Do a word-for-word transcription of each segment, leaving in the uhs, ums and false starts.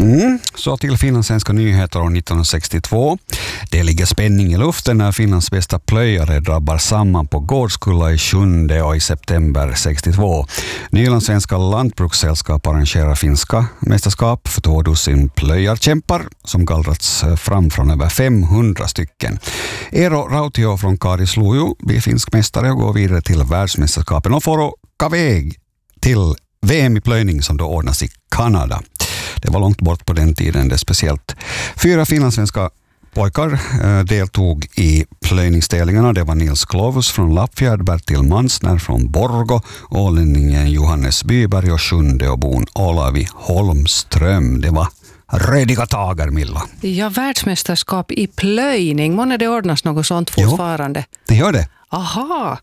Mm, så till finlandssvenska nyheter år nittonhundrasextiotvå. Det ligger spänning i luften när Finlands bästa plöjare drabbar samman på Gårdskulla i sjunde och i september sextiotvå. Nylandssvenska lantbrukssällskap arrangerar finska mästerskap för två dussin plöjarkämpar som gallrats fram från över femhundra stycken. Eero Rautio från Karisluju blir finsk mästare och går vidare till världsmästerskapen och får åka väg till V M i plöjning som då ordnas i Kanada. Det var långt bort på den tiden, det är speciellt. Fyra finlandssvenska pojkar eh, deltog i plöjningstävlingarna. Det var Nils Klovus från Lappfjärd, Bertil Mansner från Borgo, ålänningen Johannes Byberg och sjunde och bon Olavi Holmström. Det var rediga tagar, Milla. Ja, världsmästerskap i plöjning. Månne det ordnas något sånt fortfarande? Jo, det gör det. Aha.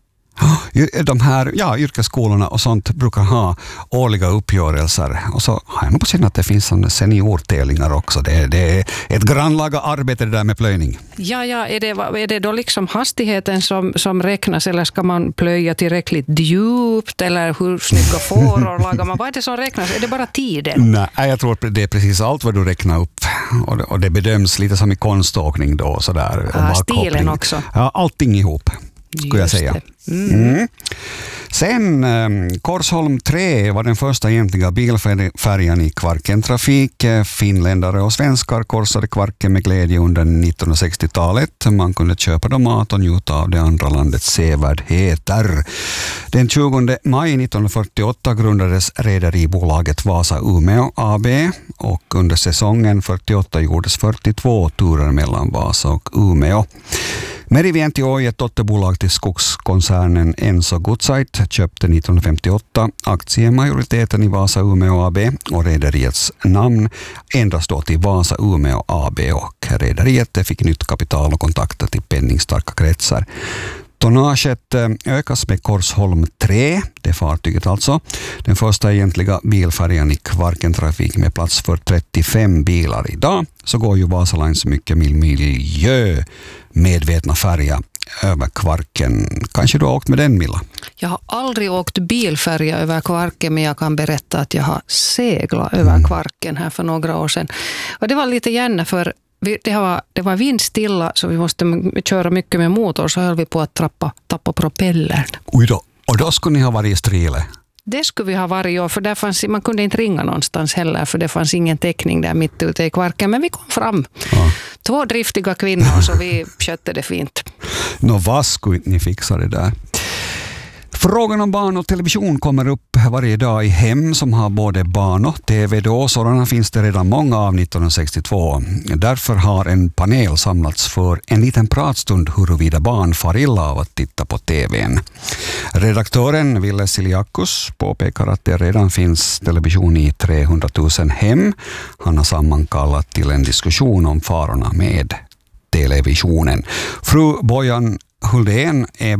De här ja, yrkesskolorna och sånt brukar ha årliga uppgörelser. Och så har jag nog på känna att det finns seniortävlingar också. Det är, det är ett grannlaga arbete det där med plöjning. Ja, ja. Är det, är det då liksom hastigheten som, som räknas eller ska man plöja tillräckligt djupt eller hur snygga fåror lagar man? Vad är det som räknas? Är det bara tiden? Nej, jag tror att det är precis allt vad du räknar upp. Och det, och det bedöms lite som i konståkning då. Sådär, ah, stilen också. Ja, allting ihop. Skulle jag säga. Mm. Mm. Sen eh, Korsholm tre var den första egentliga bilfärjan i Kvarken-trafik. Finländare och svenskar korsade Kvarken med glädje under nittonhundrasextiotalet. Man kunde köpa dem mat och njuta av det andra landets sevärdheter. Den tjugonde maj nittonhundrafyrtioåtta grundades redaribolaget Vasa Umeå A B och under säsongen fyrtioåtta gjordes fyrtiotvå turer mellan Vasa och Umeå. Merivienti Oy, ett dotterbolag till skogskoncernen Enso Goodsite, köpte nittonhundrafemtioåtta aktiemajoriteten i Vasa Umeå A B och rederiets namn ändras då till Vasa Umeå A B och rederiet fick nytt kapital och kontakter till penningstarka kretsar. Tonnaget ökas med Korsholm tre, det fartyget alltså. Den första egentliga bilfärjan i Kvarken-trafik med plats för trettiofem bilar. Idag så går ju Vasa Lines mycket miljö medvetna färja över Kvarken. Kanske du har åkt med den, Milla? Jag har aldrig åkt bilfärja över Kvarken, men jag kan berätta att jag har seglat över mm. Kvarken här för några år sedan. Och det var lite gärna för Det var, det var vindstilla så vi måste köra mycket med motor, så höll vi på att trappa, tappa propellern. Oj då, och då skulle ni ha varit i Strile? Det skulle vi ha varit, ja, för där fanns, man kunde inte ringa någonstans heller för det fanns ingen täckning där mitt ute i Kvarken, men vi kom fram. Ja. Två driftiga kvinnor så vi skötte det fint. Nå, vad skulle ni fixa det där? Frågan om barn och television kommer upp varje dag i hem som har både barn och tv då. Sådana finns det redan många av nittonhundrasextiotvå. Därför har en panel samlats för en liten pratstund huruvida barn far illa av att titta på tvn. Redaktören Ville Siliakus påpekar att det redan finns television i trehundratusen hem. Han har sammankallat till en diskussion om farorna med televisionen. Fru Bojan Huldén är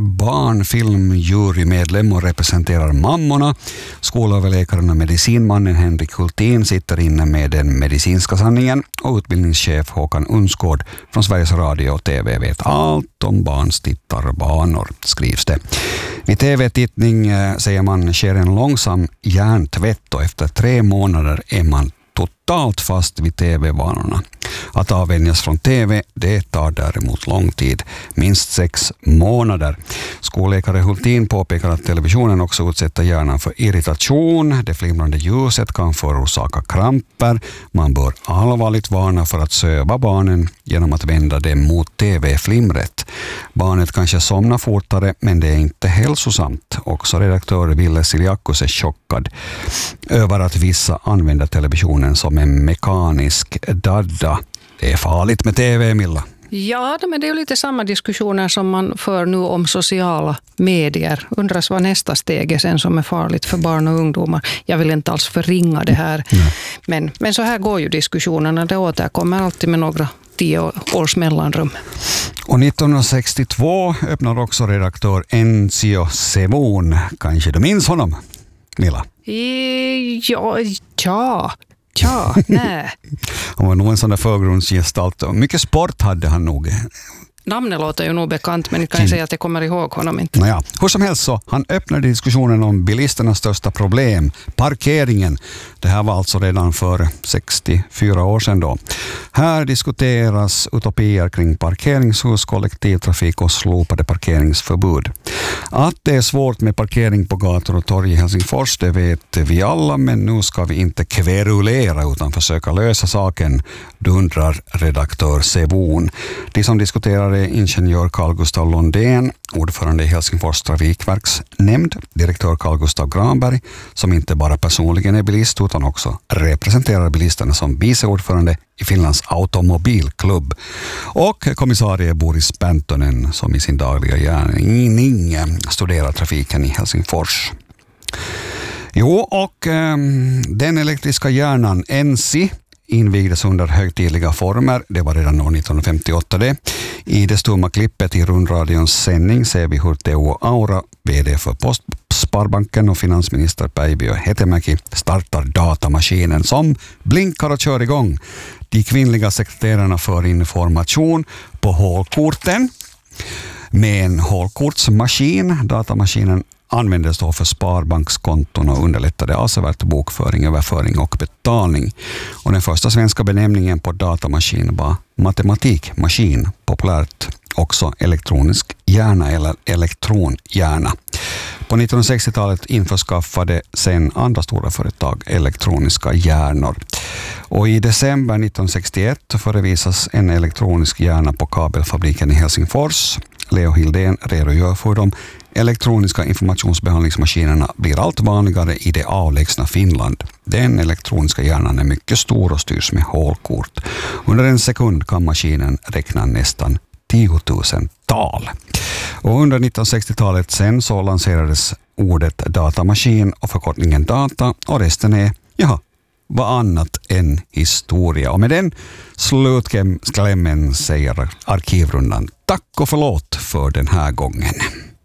barnfilmjurymedlem och representerar mammorna. Skolöverläkaren och medicinmannen Henrik Hultin sitter inne med den medicinska sanningen och utbildningschef Håkan Unsgård från Sveriges Radio och T V vet allt om barns tittarbanor, skrivs det. Vid tv-tittning säger man sker en långsam hjärntvätt och efter tre månader är man totalt fast vid tv-vanorna. Att avvänjas från tv, det tar däremot lång tid, minst sex månader. Skolläkare Hultin påpekar att televisionen också utsätter hjärnan för irritation. Det flimrande ljuset kan förorsaka kramper. Man bör allvarligt varna för att söva barnen genom att vända dem mot tv-flimret. Barnet kanske somnar fortare, men det är inte hälsosamt. Också redaktör Ville Siliakus är chockad över att vissa använder televisionen som en mekanisk dadda. Det är farligt med tv, Milla. Ja, men det är ju lite samma diskussioner som man för nu om sociala medier. Undras vad nästa steg är sen som är farligt för barn och ungdomar. Jag vill inte alls förringa det här. Men, men så här går ju diskussionerna. Det återkommer alltid med några tio års mellanrum. Och nittonhundrasextiotvå öppnar också redaktör Enzio Sevon. Kanske du minns honom, Milla? Ja, ja. Ja, nej. Han var nog en sån där förgrundsgestalt. Mycket sport hade han nog. namnet låter ju nog bekant, men kan jag säga att jag kommer ihåg honom inte. Naja, hur som helst så, han öppnade diskussionen om bilisternas största problem, parkeringen. Det här var alltså redan för sextiofyra år sedan då. Här diskuteras utopier kring parkeringshus, kollektivtrafik och slopade parkeringsförbud. Att det är svårt med parkering på gator och torg i Helsingfors, det vet vi alla, men nu ska vi inte kverulera utan försöka lösa saken, dundrar redaktör Sebon. De som diskuterar är ingenjör Carl Gustav Lundén, ordförande i Helsingfors trafikverksnämnd, direktör Carl Gustav Granberg, som inte bara personligen är bilist utan också representerar bilisterna som viceordförande i Finlands automobilklubb, och kommissarie Boris Pentonen som i sin dagliga gärning studerar trafiken i Helsingfors. Jo, och eh, den elektriska hjärnan N C I invigdes under högtidliga former. Det var redan år nittonhundrafemtioåtta det. I det stumma klippet i rundradions sändning ser vi hur Teo Aura, vd för Postsparbanken och finansminister Päivi Hetemäki startar datamaskinen som blinkar och kör igång. De kvinnliga sekreterarna för information på hålkorten med en hålkortsmaskin. Datamaskinen användes då för sparbankskonton och underlättade avsevärt bokföring, överföring och betalning. Och den första svenska benämningen på datamaskin var matematikmaskin, populärt också elektronisk hjärna eller elektronhjärna. På nittonhundrasextiotalet införskaffade sen andra stora företag elektroniska hjärnor. Och i december nittonhundrasextioett förevisas en elektronisk hjärna på kabelfabriken i Helsingfors. Leo Hildén redogör för de elektroniska informationsbehandlingsmaskinerna blir allt vanligare i det avlägsna Finland. Den elektroniska hjärnan är mycket stor och styrs med hålkort. Under en sekund kan maskinen räkna nästan tiotusental. Och under nittonhundrasextiotalet sen så lanserades ordet datamaskin och förkortningen data, och resten är, ja, vad annat än historia. Och med den slutklämmen säger Arkivrundan tack och förlåt för den här gången.